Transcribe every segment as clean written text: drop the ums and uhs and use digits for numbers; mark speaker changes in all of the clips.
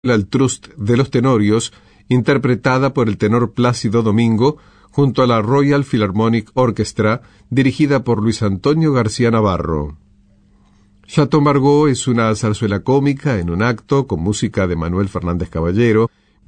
Speaker 1: al Trust de los Tenorios, interpretada por el tenor Plácido Domingo, junto a la Royal Philharmonic Orchestra, dirigida por Luis Antonio García Navarro. Chateau Margaux es una zarzuela cómica en un acto con música de Manuel Fernández Caballero,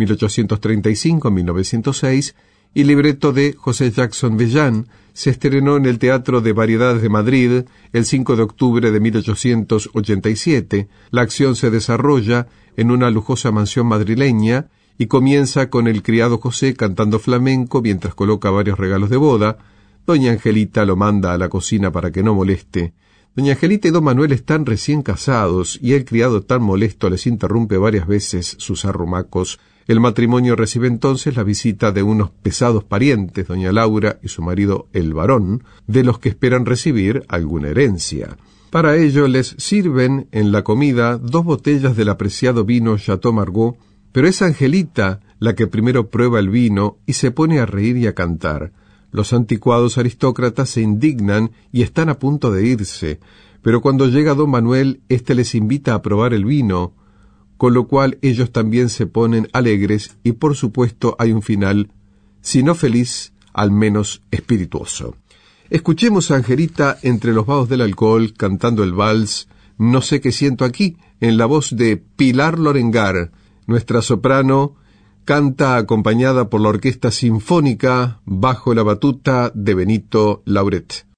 Speaker 1: 1835-1906, y libreto de José Jackson Vellan. Se estrenó en el Teatro de Variedades de Madrid el 5 de octubre de 1887. La acción se desarrolla en una lujosa mansión madrileña y comienza con el criado José cantando flamenco mientras coloca varios regalos de boda. Doña Angelita lo manda a la cocina para que no moleste. Doña Angelita y don Manuel están recién casados y el criado tan molesto les interrumpe varias veces sus arrumacos. El matrimonio recibe entonces la visita de unos pesados parientes, doña Laura y su marido el varón, de los que esperan recibir alguna herencia. Para ello les sirven en la comida 2 botellas del apreciado vino Chateau Margaux, pero es Angelita la que primero prueba el vino y se pone a reír y a cantar. Los anticuados aristócratas se indignan y están a punto de irse, pero cuando llega don Manuel, éste les invita a probar el vino, con lo cual ellos también se ponen alegres y por supuesto hay un final, si no feliz, al menos espirituoso. Escuchemos a Angelita entre los vagos del alcohol cantando el vals No sé qué siento aquí, en la voz de Pilar Lorengar. Nuestra soprano canta acompañada por la Orquesta Sinfónica bajo la batuta de Benito Lauret.